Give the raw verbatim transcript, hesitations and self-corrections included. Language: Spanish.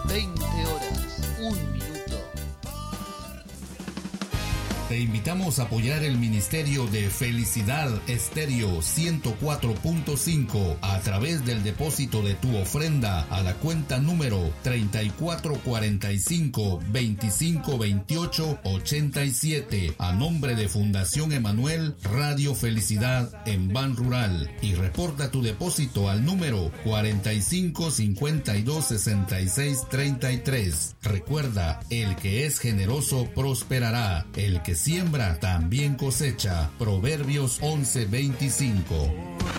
veinte horas, un minuto. Te invitamos a apoyar el Ministerio de Felicidad Estéreo ciento cuatro punto cinco a través del depósito de tu ofrenda a la cuenta número treinta y cuatro cuarenta y cinco, veinticinco veintiocho ochenta y siete a nombre de Fundación Emanuel Radio Felicidad en Ban Rural, y reporta tu depósito al número cuarenta y cinco cincuenta y dos sesenta y seis treinta y tres. Recuerda, el que es generoso prosperará, el que siembra también cosecha. Proverbios once veinticinco.